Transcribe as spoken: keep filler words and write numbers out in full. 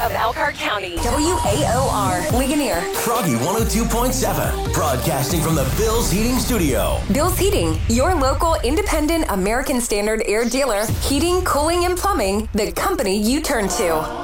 of Elkhart County. W A O R, Ligonier. Froggy one oh two point seven, broadcasting from the Bill's Heating Studio. Bill's Heating, your local independent American Standard air dealer. Heating, cooling, and plumbing, the company you turn to.